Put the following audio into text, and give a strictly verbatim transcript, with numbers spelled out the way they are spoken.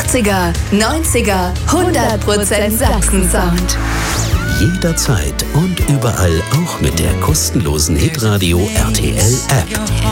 achtziger, neunziger, hundert Prozent Sachsen-Sound. Jederzeit und überall auch mit der kostenlosen Hitradio R T L App.